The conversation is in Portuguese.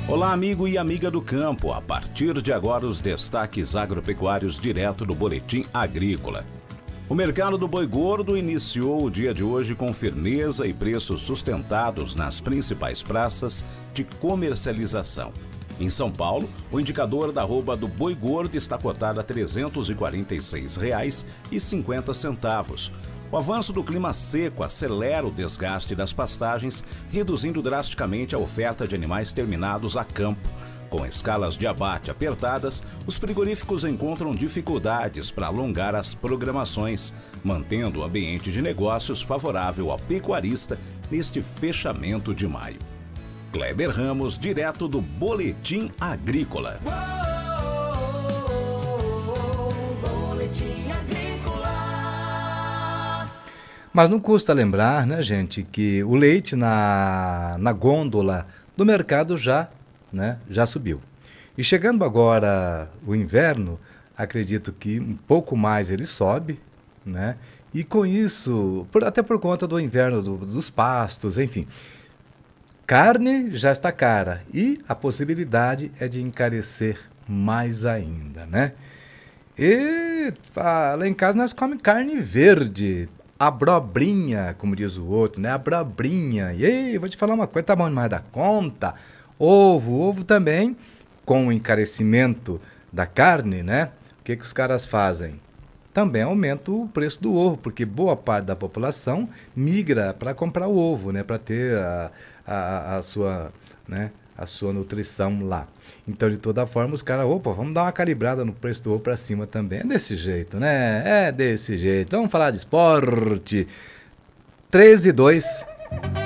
Olá, amigo e amiga do campo. A partir de agora, os destaques agropecuários direto do Boletim Agrícola. O mercado do boi gordo iniciou o dia de hoje com firmeza e preços sustentados nas principais praças de comercialização. Em São Paulo, o indicador da arroba do boi gordo está cotado a R$ 346,50. O avanço do clima seco acelera o desgaste das pastagens, reduzindo drasticamente a oferta de animais terminados a campo. Com escalas de abate apertadas, os frigoríficos encontram dificuldades para alongar as programações, mantendo o ambiente de negócios favorável ao pecuarista neste fechamento de maio. Kleber Ramos, direto do Boletim Agrícola. Mas não custa lembrar, né, gente, que o leite na gôndola do mercado já subiu. E chegando agora o inverno, acredito que um pouco mais ele sobe, né? E com isso, até por conta do inverno, dos pastos, enfim. Carne já está cara e a possibilidade é de encarecer mais ainda, né? E lá em casa nós comemos carne verde, abrobrinha, como diz o outro, né? Abrobrinha. E aí, vou te falar uma coisa, tá bom demais da conta. Ovo também, com o encarecimento da carne, né? O que os caras fazem? Também aumenta o preço do ovo, porque boa parte da população migra para comprar o ovo, né? Para ter a sua nutrição lá. Então, de toda forma, os caras, vamos dar uma calibrada no preço do ovo para cima também. É desse jeito, né? É desse jeito. Vamos falar de esporte. 13-2.